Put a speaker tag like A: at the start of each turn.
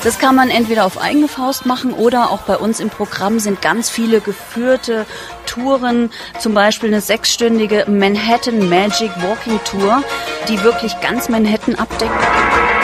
A: Das kann man entweder auf eigene Faust machen oder auch bei uns im Programm sind ganz viele geführte Touren, zum Beispiel eine 6-stündige Manhattan Magic Walking Tour, die wirklich ganz Manhattan abdeckt.